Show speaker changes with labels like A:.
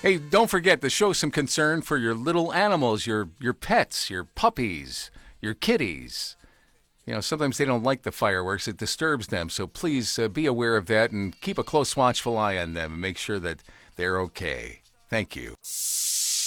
A: Hey, don't forget to show some concern for your little animals, your pets, your puppies, your kitties. Sometimes they don't like the fireworks. It disturbs them. So please be aware of that and keep a close watchful eye on them and make sure that they're okay. Thank you.